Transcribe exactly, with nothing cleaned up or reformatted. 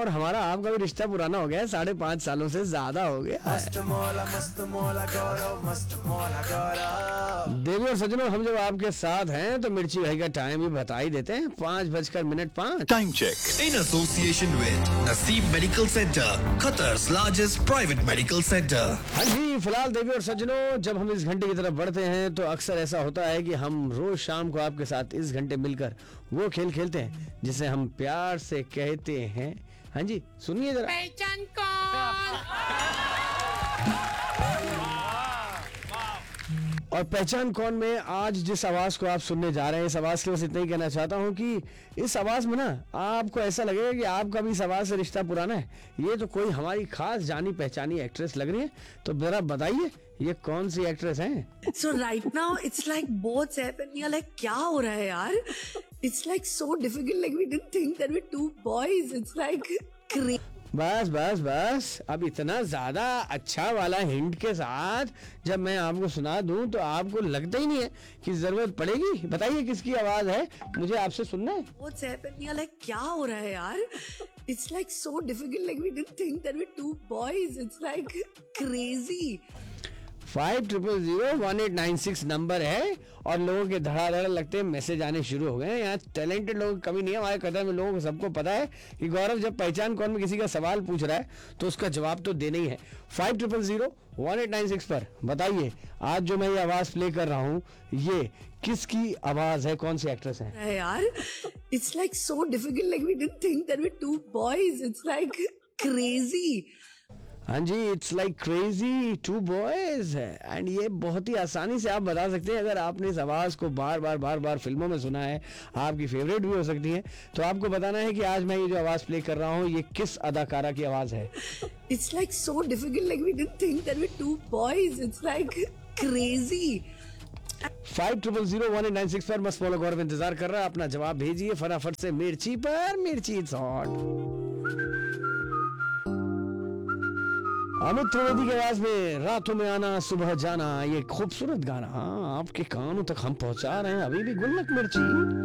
और हमारा आपका भी रिश्ता पुराना हो गया है, साढ़े पाँच सालों से ज्यादा हो गया है। मस्त मौला मस्त मौला गौरव मस्त मौला गौरव। देवी और सज्जनों, हम जब आपके साथ हैं तो मिर्ची भाई का टाइम भी बता ही देते हैं, पाँच बजकर मिनट पाँच। Time check in association with Naseeb Medical Center, Qatar's largest private medical center. हाँ जी, फिलहाल देवी और सज्जनों, जब हम इस घंटे की तरफ बढ़ते हैं तो अक्सर ऐसा होता है कि हम रोज शाम को आपके साथ इस घंटे मिलकर वो खेल खेलते हैं जिसे हम प्यार से कहते हैं, हाँ जी सुनिए जरा, पहचान कौन। और पहचान कौन में आज जिस आवाज को आप सुनने जा रहे हैं, इस आवाज के बस इतना ही कहना चाहता हूँ कि इस आवाज में ना आपको ऐसा लगेगा कि आपका भी इस आवाज से रिश्ता पुराना है। ये तो कोई हमारी खास जानी पहचानी एक्ट्रेस लग रही है, तो जरा बताइए ये कौन सी एक्ट्रेस है? So right now it's like both happen. You're like क्या हो रहा है यार? It's like so difficult. Like we didn't think that we're two boys. It's like crazy. बस बस बस अब इतना ज्यादा अच्छा वाला हिंट के साथ जब मैं आपको सुना दूं तो आपको लगता ही नहीं है कि जरूरत पड़ेगी। बताइए किसकी आवाज है, मुझे आपसे सुनना है। What's happened? You're like क्या हो रहा है यार? It's like so difficult. Like we didn't think that we're two boys. It's like crazy. Five triple zero one eight nine six number है और लोगों के धड़ाधड़ लगते हैं मैसेज आने शुरू हो गए हैं। यहाँ टैलेंटेड लोगों की कमी नहीं है हमारे कदर में। लोगों को सबको पता है कि गौरव जब पहचान कौन में किसी का सवाल पूछ रहा है तो उसका जवाब तो देना ही है। Five triple zero one eight nine six पर बताइए आज जो मैं ये आवाज प्ले कर रहा हूँ ये किसकी आवाज है, कौन सी एक्ट्रेस है? है यार, It's like so difficult. Like we didn't think that we're two boys. It's like crazy. हाँ जी, it's like crazy to boys है। एंड ये बहुत ही आसानी से आप बता सकते हैं अगर आपने इस आवाज को बार बार बार बार फिल्मों में सुना है, आपकी फेवरेट भी हो सकती है। तो आपको बताना है कि आज मैं ये जो आवाज प्ले कर रहा हूँ ये किस अदाकारा की आवाज है। It's like so difficult. Like we didn't think that we're two boys. It's like crazy. Five triple zero one eight nine six पर मस्त मौला गौरव इंतजार कर रहा है। अपना जवाब भेजिए फटाफट से मिर्ची पर। मिर्ची इट्स हॉट। अमित त्रिवेदी की आवाज में रातों में आना सुबह जाना, ये खूबसूरत गाना आपके कानों तक हम पहुंचा रहे हैं अभी भी। गुल्लक मिर्ची।